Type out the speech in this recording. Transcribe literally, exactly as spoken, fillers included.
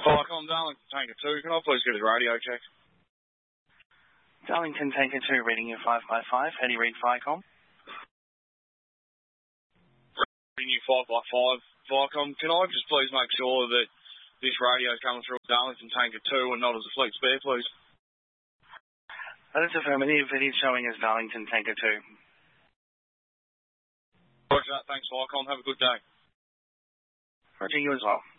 Vicom, Darlington Tanker two. Can I please get a radio check? Darlington Tanker two, reading you five by five. How do you read Vicom? Reading you five by five. Vicom, can I just please make sure that this radio is coming through Darlington Tanker two and not as a fleet spare, please? That is affirmative. It is showing as Darlington Tanker two. Roger that. Thanks, Vicom. Have a good day. Roger, you as well.